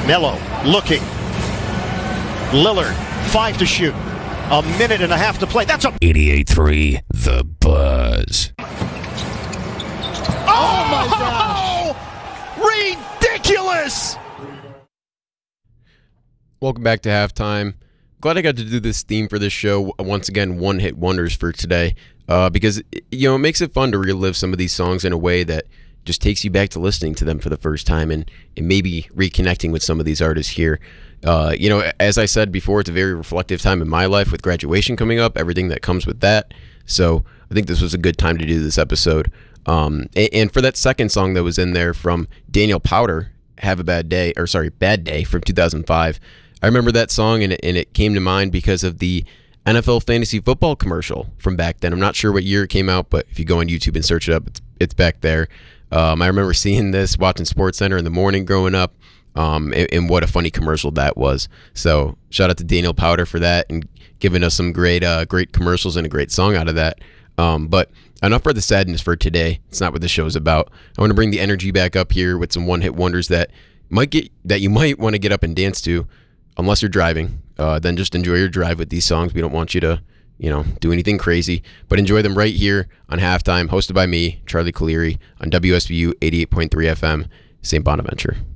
Melo looking. Lillard, 5 to shoot. A minute and a half to play. That's a 88.3 The Buzz. Oh my gosh! Ridiculous! Welcome back to halftime. Glad I got to do this theme for this show. Once again, one-hit wonders for today. Because it makes it fun to relive some of these songs in a way that just takes you back to listening to them for the first time and maybe reconnecting with some of these artists here. As I said before, it's a very reflective time in my life with graduation coming up, everything that comes with that. So I think this was a good time to do this episode. And for that second song that was in there from Daniel Powter, Bad Day from 2005. I remember that song and it came to mind because of the NFL fantasy football commercial from back then. I'm not sure what year it came out, but if you go on YouTube and search it up, it's back there. I remember seeing this, watching SportsCenter in the morning growing up, and what a funny commercial that was. So shout out to Daniel Powter for that and giving us some great commercials and a great song out of that. But enough for the sadness for today. It's not what the show's about. I want to bring the energy back up here with some one-hit wonders that you might want to get up and dance to, unless you're driving. Then just enjoy your drive with these songs. We don't want you to, do anything crazy, but enjoy them right here on Halftime, hosted by me, Charlie Caleri, on WSBU 88.3 FM, St. Bonaventure.